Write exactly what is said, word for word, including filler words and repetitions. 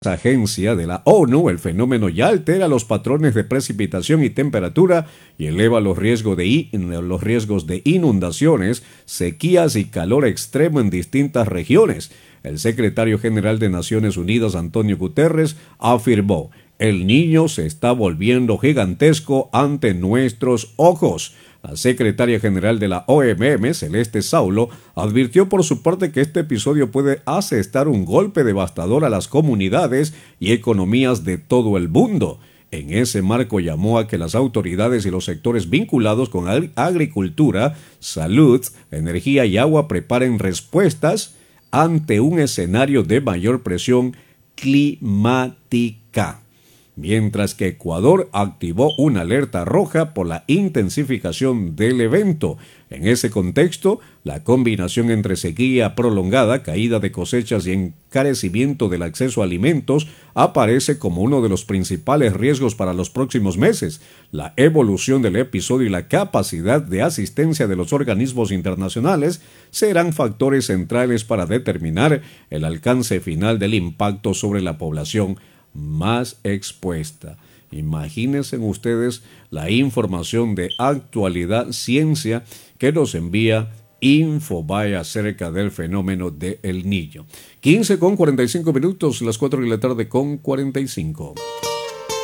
Agencia de la ONU, el fenómeno ya altera los patrones de precipitación y temperatura y eleva los riesgos de, los riesgos de inundaciones, sequías y calor extremo en distintas regiones. El secretario general de Naciones Unidas, Antonio Guterres, afirmó: el Niño se está volviendo gigantesco ante nuestros ojos. La secretaria general de la O M S, Celeste Saulo, advirtió por su parte que este episodio puede asestar un golpe devastador a las comunidades y economías de todo el mundo. En ese marco llamó a que las autoridades y los sectores vinculados con agricultura, salud, energía y agua preparen respuestas ante un escenario de mayor presión climática. Mientras que Ecuador activó una alerta roja por la intensificación del evento. En ese contexto, la combinación entre sequía prolongada, caída de cosechas y encarecimiento del acceso a alimentos aparece como uno de los principales riesgos para los próximos meses. La evolución del episodio y la capacidad de asistencia de los organismos internacionales serán factores centrales para determinar el alcance final del impacto sobre la población más expuesta. Imagínense ustedes la información de actualidad ciencia que nos envía Infobae acerca del fenómeno de El Niño. quince con cuarenta y cinco minutos, las cuatro de la tarde con cuarenta y cinco.